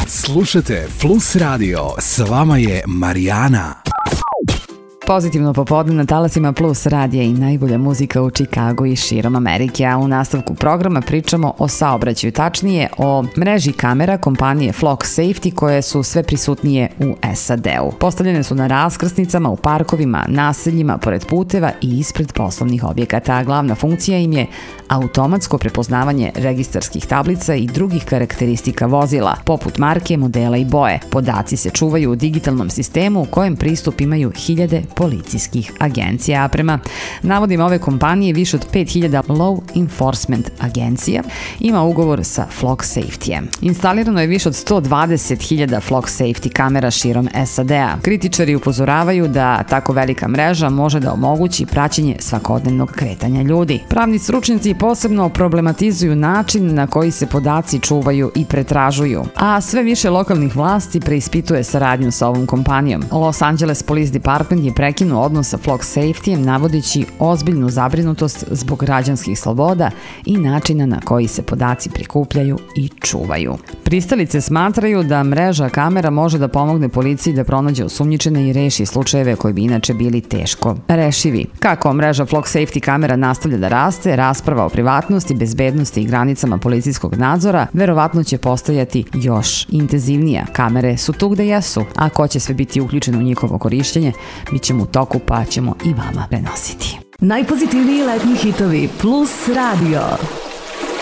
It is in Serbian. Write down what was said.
Slušajte Plus Radio, s vama je Marijana. Pozitivno popodne na talasima Plus radija i najbolja muzika u Čikagu i širom Amerike, a u nastavku programa pričamo o saobraćaju, tačnije o mreži kamera kompanije Flock Safety koje su sve prisutnije u SAD-u. Postavljene su na raskrsnicama, u parkovima, naseljima, pored puteva i ispred poslovnih objekata, a glavna funkcija im je automatsko prepoznavanje registarskih tablica i drugih karakteristika vozila, poput marke, modela i boje. Podaci se čuvaju u digitalnom sistemu u kojem pristup imaju hiljade policijskih agencija, a prema navodima ove kompanije više od 5000 law enforcement agencija ima ugovor sa Flock Safety-em. Instalirano je više od 120.000 Flock Safety kamera širom SAD-a. Kritičari upozoravaju da tako velika mreža može da omogući praćenje svakodnevnog kretanja ljudi. Pravni stručnjaci posebno problematizuju način na koji se podaci čuvaju i pretražuju, a sve više lokalnih vlasti preispituje saradnju sa ovom kompanijom. Los Angeles Police Department je prekinuo odnos sa Flock Safety-em navodeći ozbiljnu zabrinutost zbog građanskih sloboda i načina na koji se podaci prikupljaju i čuvaju. Pristalice smatraju da mreža kamera može da pomogne policiji da pronađe osumnjičene i reši slučajeve koji bi inače bili teško rešivi. Kako mreža Flock Safety kamera nastavlja da raste, rasprava o privatnosti, bezbednosti i granicama policijskog nadzora verovatno će postajati još intenzivnija. Kamere su tu gde jesu, a ko će sve biti uključeno u njihovo korišćenje, bit ćemo u toku pa ćemo i vama prenositi. Najpozitivniji letnji hitovi Plus Radio.